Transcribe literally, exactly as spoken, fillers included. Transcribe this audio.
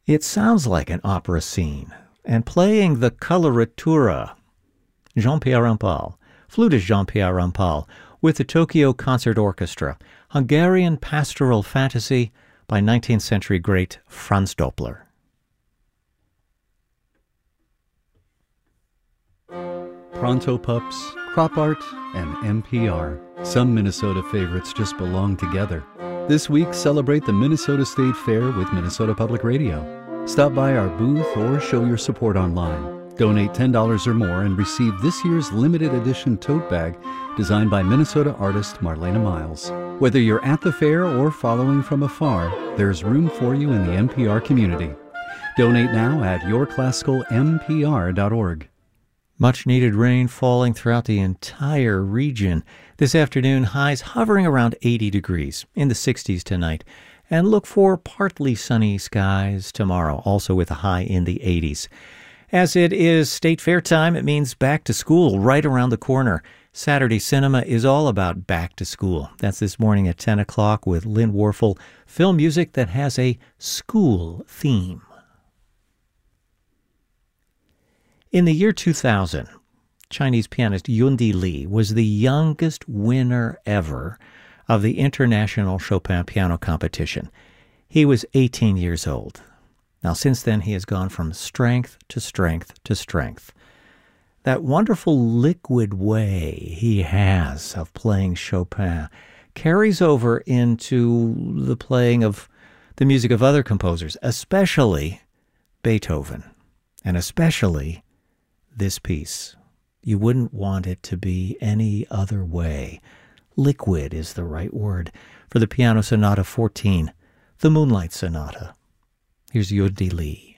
It sounds like an opera scene. And playing the coloratura, Jean-Pierre Rampal, flutist Jean-Pierre Rampal, with the Tokyo Concert Orchestra, Hungarian pastoral fantasy by nineteenth century great Franz Doppler. Pronto Pups, Crop Art, and N P R. Some Minnesota favorites just belong together. This week, celebrate the Minnesota State Fair with Minnesota Public Radio. Stop by our booth or show your support online. Donate ten dollars or more and receive this year's limited edition tote bag designed by Minnesota artist Marlena Miles. Whether you're at the fair or following from afar, there's room for you in the N P R community. Donate now at your classical m p r dot org. Much needed rain falling throughout the entire region. This afternoon, highs hovering around eighty degrees, in the sixties tonight. And look for partly sunny skies tomorrow, also with a high in the eighties. As it is State Fair time, it means back to school right around the corner. Saturday Cinema is all about back to school. That's this morning at ten o'clock with Lynn Warfel, film music that has a school theme. In the year two thousand, Chinese pianist Yundi Li was the youngest winner ever of the International Chopin Piano Competition. He was eighteen years old. Now, since then, he has gone from strength to strength to strength. That wonderful liquid way he has of playing Chopin carries over into the playing of the music of other composers, especially Beethoven, and especially this piece. You wouldn't want it to be any other way. Liquid is the right word for the Piano Sonata fourteen, the Moonlight Sonata. Here's Yundi Li.